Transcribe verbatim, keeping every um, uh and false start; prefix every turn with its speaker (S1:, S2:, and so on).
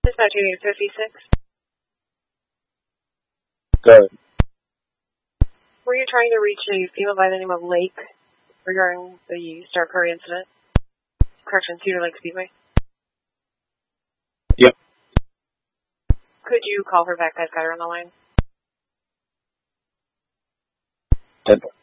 S1: Dispatch eight fifty-six.
S2: Go ahead.
S1: Were you trying to reach a female by the name of Lake regarding the Star Curry incident? Correction, Cedar Lake Speedway.
S2: Yep.
S1: Could you call her back? I've got her on the line.
S2: ten